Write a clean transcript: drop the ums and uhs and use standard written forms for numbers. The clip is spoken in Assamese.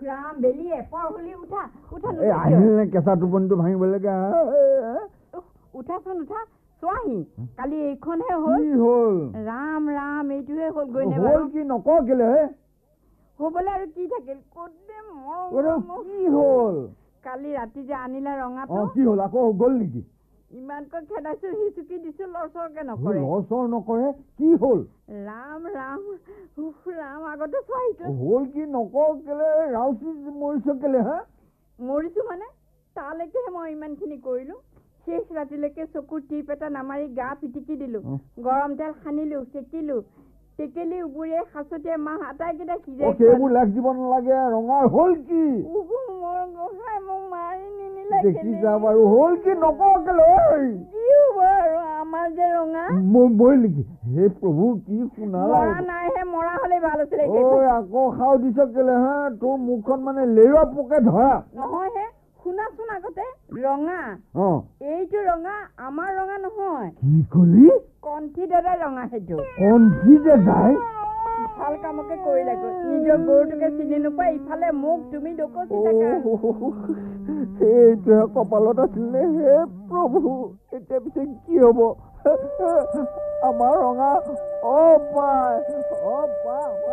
ৰাম বেলিয়ে পৰ হলি উঠা উঠা এই আহিলে কেঁচা টোপনিটো ভাঙিবলৈকে উঠাচোন উঠা চোৱাহি কালি এইখনহে হ'ল কি হ'ল ৰাম ৰাম এইটোহে হ'ল গৈ নে হ'ল কি নকওঁ কেলে হে হ'বলৈ আৰু কি থাকিল ক'তে কি হ'ল কালি ৰাতি যে আনিলা ৰঙাটো কি হ'ল আকৌ গ'ল নেকি ইমানকৈ খেদাইছো হিচুকি দিছো লৰচৰকে নকৰে লৰচৰ নকৰে কি হ'ল ৰাম ৰাম ৰাম আগতে চোৱাহিটো হ'ল কি নকওঁ কেলে ৰাউচি মৰিছ কেলে হা মৰিছো মানে তালৈকেহে মই ইমানখিনি কৰিলো শেষ ৰাতিলৈকে চকুৰ টিপ এটা নামাৰি গা পিটিকি দিলো গৰম তেল সানিলো চেকিলো টেকেলি উবুৰিয়ে সাঁচতীয়ে মাহ আটাইকেইটা সিজাই সেইবোৰ লাগ দিব নালাগে ৰঙাৰ হ'ল কি মোৰ গোসাঁই মোক মাৰি নিনিলে দেখি যা বাৰু হ'ল কি নকওঁ কেলে কি হ'ব আৰু আমাৰ যে ৰঙা মৰিল নেকি হে প্ৰভু কি শুনালা মৰা নাইহে মৰা হ'লে ভাল আছিলে আকৌ খাও দিছ কেলে হা তোৰ মুখখন মানে লেৰুৱা পোকে ধৰা নহয় হে শুনাচোন আগতে ৰঙা এইটো ৰঙা আমাৰ ৰঙা নহয় কি কলি কণ্ঠি দাদাই ৰঙা সেইটো কণ্ঠি দাদাই ভাল কামকে কৰিলে নিজৰ গৰুটোকে চিনি নোপাই ইফালে মোক তুমি ডকচি থাকা এইটোহে কপালত আছিলে হে প্ৰভু এতিয়া পিছে কি হব আমাৰ ৰঙা অ পাই